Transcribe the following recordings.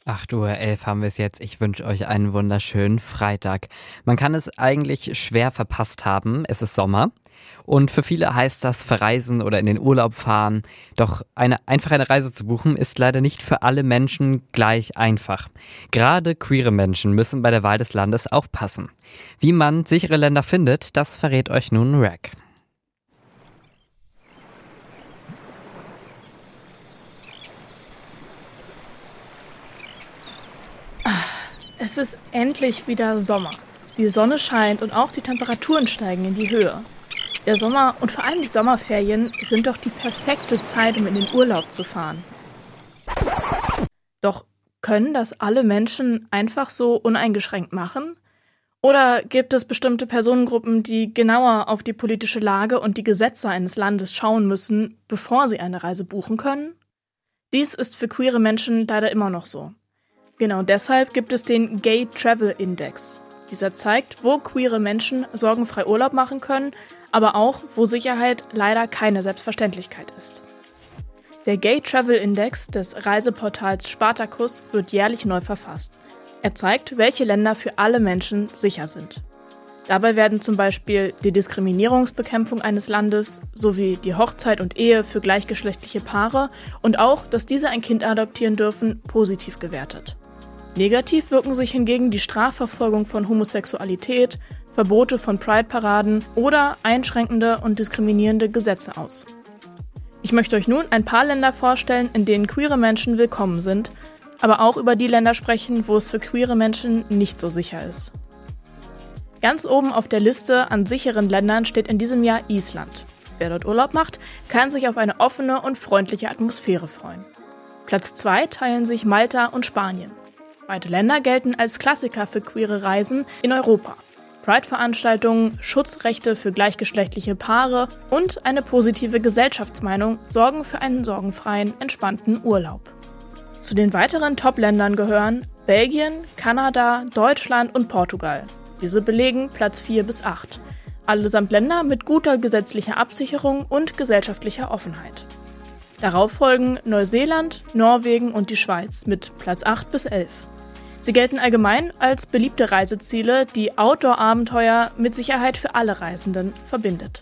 8:11 Uhr haben wir es jetzt. Ich wünsche euch einen wunderschönen Freitag. Man kann es eigentlich schwer verpasst haben. Es ist Sommer. Und für viele heißt das verreisen oder in den Urlaub fahren. Doch einfach eine Reise zu buchen ist leider nicht für alle Menschen gleich einfach. Gerade queere Menschen müssen bei der Wahl des Landes aufpassen. Wie man sichere Länder findet, das verrät euch nun Rack. Es ist endlich wieder Sommer. Die Sonne scheint und auch die Temperaturen steigen in die Höhe. Der Sommer und vor allem die Sommerferien sind doch die perfekte Zeit, um in den Urlaub zu fahren. Doch können das alle Menschen einfach so uneingeschränkt machen? Oder gibt es bestimmte Personengruppen, die genauer auf die politische Lage und die Gesetze eines Landes schauen müssen, bevor sie eine Reise buchen können? Dies ist für queere Menschen leider immer noch so. Genau deshalb gibt es den Gay Travel Index. Dieser zeigt, wo queere Menschen sorgenfrei Urlaub machen können, aber auch, wo Sicherheit leider keine Selbstverständlichkeit ist. Der Gay Travel Index des Reiseportals Spartacus wird jährlich neu verfasst. Er zeigt, welche Länder für alle Menschen sicher sind. Dabei werden zum Beispiel die Diskriminierungsbekämpfung eines Landes sowie die Hochzeit und Ehe für gleichgeschlechtliche Paare und auch, dass diese ein Kind adoptieren dürfen, positiv gewertet. Negativ wirken sich hingegen die Strafverfolgung von Homosexualität, Verbote von Pride-Paraden oder einschränkende und diskriminierende Gesetze aus. Ich möchte euch nun ein paar Länder vorstellen, in denen queere Menschen willkommen sind, aber auch über die Länder sprechen, wo es für queere Menschen nicht so sicher ist. Ganz oben auf der Liste an sicheren Ländern steht in diesem Jahr Island. Wer dort Urlaub macht, kann sich auf eine offene und freundliche Atmosphäre freuen. Platz 2 teilen sich Malta und Spanien. Beide Länder gelten als Klassiker für queere Reisen in Europa. Pride-Veranstaltungen, Schutzrechte für gleichgeschlechtliche Paare und eine positive Gesellschaftsmeinung sorgen für einen sorgenfreien, entspannten Urlaub. Zu den weiteren Top-Ländern gehören Belgien, Kanada, Deutschland und Portugal. Diese belegen Platz 4 bis 8. Allesamt Länder mit guter gesetzlicher Absicherung und gesellschaftlicher Offenheit. Darauf folgen Neuseeland, Norwegen und die Schweiz mit Platz 8 bis 11. Sie gelten allgemein als beliebte Reiseziele, die Outdoor-Abenteuer mit Sicherheit für alle Reisenden verbindet.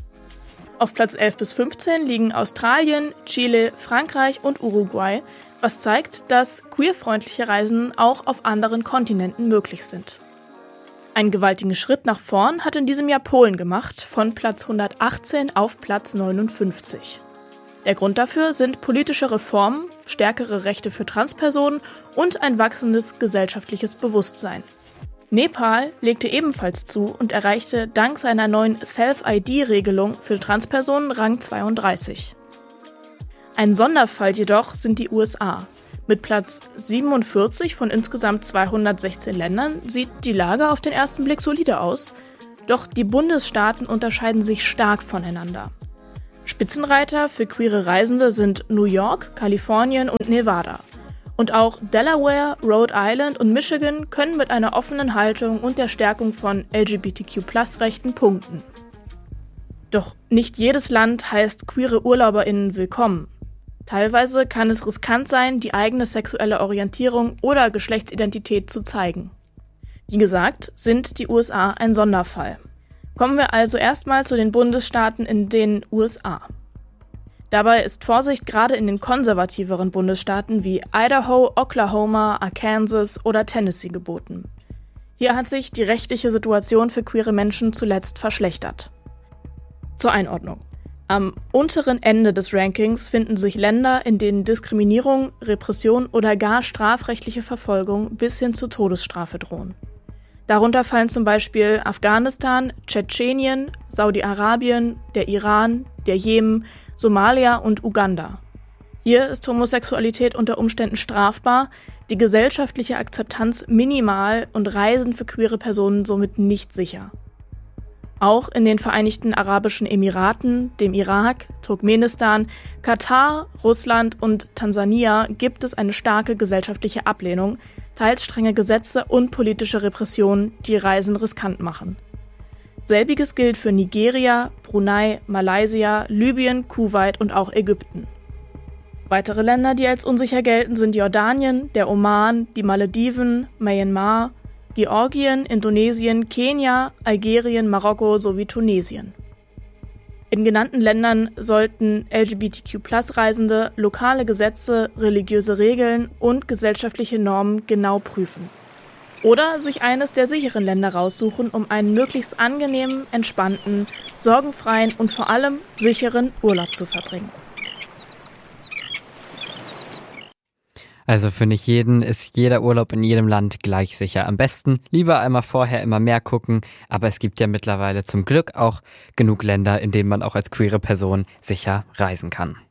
Auf Platz 11 bis 15 liegen Australien, Chile, Frankreich und Uruguay, was zeigt, dass queerfreundliche Reisen auch auf anderen Kontinenten möglich sind. Einen gewaltigen Schritt nach vorn hat in diesem Jahr Polen gemacht, von Platz 118 auf Platz 59. Der Grund dafür sind politische Reformen, stärkere Rechte für Transpersonen und ein wachsendes gesellschaftliches Bewusstsein. Nepal legte ebenfalls zu und erreichte dank seiner neuen Self-ID-Regelung für Transpersonen Rang 32. Ein Sonderfall jedoch sind die USA. Mit Platz 47 von insgesamt 216 Ländern sieht die Lage auf den ersten Blick solide aus, doch die Bundesstaaten unterscheiden sich stark voneinander. Spitzenreiter für queere Reisende sind New York, Kalifornien und Nevada. Und auch Delaware, Rhode Island und Michigan können mit einer offenen Haltung und der Stärkung von LGBTQ+-Rechten punkten. Doch nicht jedes Land heißt queere UrlauberInnen willkommen. Teilweise kann es riskant sein, die eigene sexuelle Orientierung oder Geschlechtsidentität zu zeigen. Wie gesagt, sind die USA ein Sonderfall. Kommen wir also erstmal zu den Bundesstaaten in den USA. Dabei ist Vorsicht gerade in den konservativeren Bundesstaaten wie Idaho, Oklahoma, Arkansas oder Tennessee geboten. Hier hat sich die rechtliche Situation für queere Menschen zuletzt verschlechtert. Zur Einordnung. Am unteren Ende des Rankings finden sich Länder, in denen Diskriminierung, Repression oder gar strafrechtliche Verfolgung bis hin zur Todesstrafe drohen. Darunter fallen zum Beispiel Afghanistan, Tschetschenien, Saudi-Arabien, der Iran, der Jemen, Somalia und Uganda. Hier ist Homosexualität unter Umständen strafbar, die gesellschaftliche Akzeptanz minimal und Reisen für queere Personen somit nicht sicher. Auch in den Vereinigten Arabischen Emiraten, dem Irak, Turkmenistan, Katar, Russland und Tansania gibt es eine starke gesellschaftliche Ablehnung, teils strenge Gesetze und politische Repressionen, die Reisen riskant machen. Selbiges gilt für Nigeria, Brunei, Malaysia, Libyen, Kuwait und auch Ägypten. Weitere Länder, die als unsicher gelten, sind Jordanien, der Oman, die Malediven, Myanmar, Georgien, Indonesien, Kenia, Algerien, Marokko sowie Tunesien. In genannten Ländern sollten LGBTQ+-Reisende lokale Gesetze, religiöse Regeln und gesellschaftliche Normen genau prüfen. Oder sich eines der sicheren Länder raussuchen, um einen möglichst angenehmen, entspannten, sorgenfreien und vor allem sicheren Urlaub zu verbringen. Also für nicht jeden ist jeder Urlaub in jedem Land gleich sicher. Am besten lieber einmal vorher immer mehr gucken, aber es gibt ja mittlerweile zum Glück auch genug Länder, in denen man auch als queere Person sicher reisen kann.